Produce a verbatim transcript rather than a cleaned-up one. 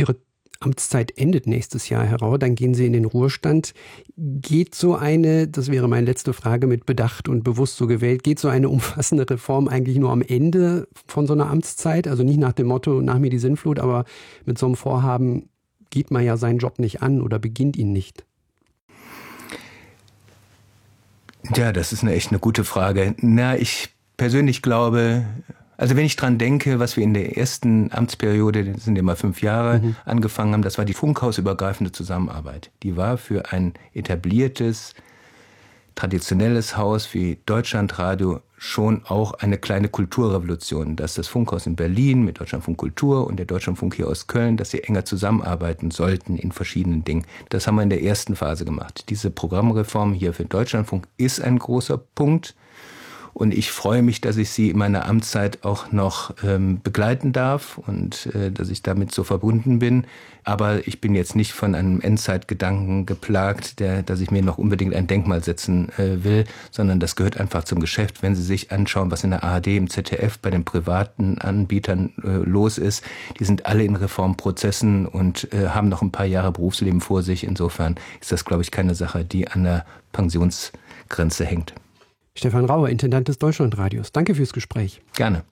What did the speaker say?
Ihre Amtszeit endet nächstes Jahr, Herr Rau, dann gehen Sie in den Ruhestand. Geht so eine, das wäre meine letzte Frage, mit Bedacht und bewusst so gewählt, geht so eine umfassende Reform eigentlich nur am Ende von so einer Amtszeit? Also nicht nach dem Motto, nach mir die Sinnflut, aber mit so einem Vorhaben geht man ja seinen Job nicht an oder beginnt ihn nicht. Ja, das ist eine echt eine gute Frage. Na, ich persönlich glaube, also wenn ich dran denke, was wir in der ersten Amtsperiode, das sind ja mal fünf Jahre, mhm. angefangen haben, das war die funkhausübergreifende Zusammenarbeit. Die war für ein etabliertes, traditionelles Haus wie Deutschlandradio schon auch eine kleine Kulturrevolution, dass das Funkhaus in Berlin mit Deutschlandfunk Kultur und der Deutschlandfunk hier aus Köln, dass sie enger zusammenarbeiten sollten in verschiedenen Dingen. Das haben wir in der ersten Phase gemacht. Diese Programmreform hier für Deutschlandfunk ist ein großer Punkt. Und ich freue mich, dass ich sie in meiner Amtszeit auch noch ähm, begleiten darf und äh, dass ich damit so verbunden bin. Aber ich bin jetzt nicht von einem Endzeitgedanken geplagt, der, dass ich mir noch unbedingt ein Denkmal setzen äh, will, sondern das gehört einfach zum Geschäft. Wenn Sie sich anschauen, was in der A R D, im Z D F, bei den privaten Anbietern äh, los ist, die sind alle in Reformprozessen und äh, haben noch ein paar Jahre Berufsleben vor sich. Insofern ist das, glaube ich, keine Sache, die an der Pensionsgrenze hängt. Stefan Rauer, Intendant des Deutschlandradios. Danke fürs Gespräch. Gerne.